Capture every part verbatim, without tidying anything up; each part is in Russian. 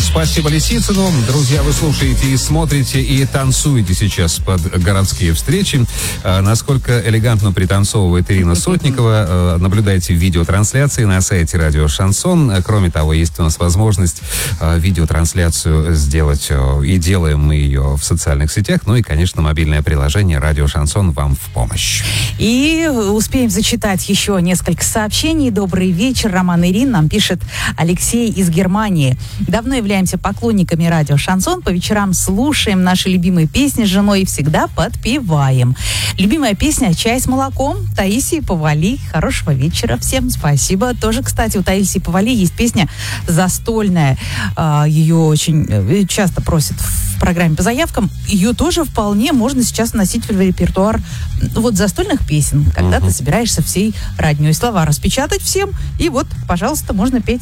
Спасибо Лисицыну. Друзья, вы слушаете и смотрите, и танцуете сейчас под городские встречи. А, насколько элегантно пританцовывает Ирина Сотникова. А, наблюдайте видеотрансляции на сайте Радио Шансон. А, кроме того, есть у нас возможность а, видеотрансляцию сделать. А, и делаем мы ее в социальных сетях. Ну и, конечно, мобильное приложение Радио Шансон вам в помощь. И успеем зачитать еще несколько сообщений. Добрый вечер, Роман и Ирина. Нам пишет Алексей из Германии. Давно являемся поклонниками радио Шансон. По вечерам слушаем наши любимые песни с женой и всегда подпеваем. Любимая песня «Чай с молоком» Таисии Повали. Хорошего вечера всем. Спасибо. Тоже, кстати, у Таисии Повали есть песня застольная. Ее очень часто просят в программе по заявкам. Ее тоже вполне можно сейчас носить в репертуар вот застольных песен, когда uh-huh. ты собираешься всей роднёй. Слова распечатать всем, и вот, пожалуйста, можно петь.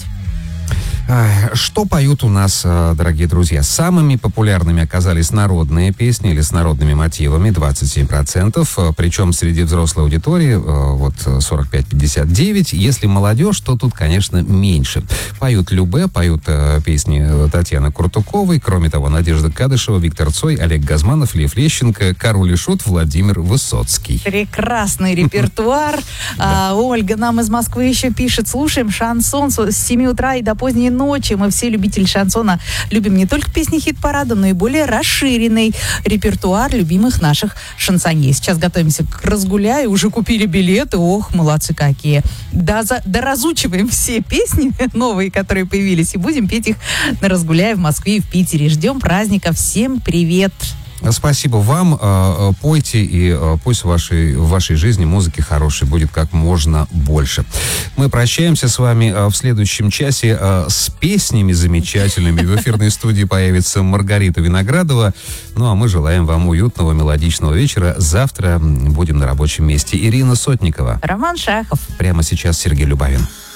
Что поют у нас, дорогие друзья? Самыми популярными оказались народные песни или с народными мотивами, двадцать семь процентов. Причем среди взрослой аудитории вот сорок пять пятьдесят девять. Если молодежь, то тут, конечно, меньше. Поют Любэ, поют песни Татьяны Куртуковой. Кроме того, Надежда Кадышева, Виктор Цой, Олег Газманов, Лев Лещенко, Король и Шут, Владимир Высоцкий. Прекрасный репертуар. Ольга нам из Москвы еще пишет. Слушаем шансон с семи утра и до поздней ночи. Мы все любители шансона любим не только песни хит-парада, но и более расширенный репертуар любимых наших шансонье. Сейчас готовимся к разгуляю, уже купили билеты. Ох, молодцы какие. Да, за, да разучиваем все песни новые, которые появились, и будем петь их на разгуляе в Москве и в Питере. Ждем праздника. Всем привет! Спасибо вам. Пойте, и пусть в вашей, в вашей жизни музыки хорошей будет как можно больше. Мы прощаемся с вами в следующем часе с песнями замечательными. В эфирной студии появится Маргарита Виноградова. Ну, а мы желаем вам уютного, мелодичного вечера. Завтра будем на рабочем месте. Ирина Сотникова. Роман Шахов. Прямо сейчас Сергей Любавин.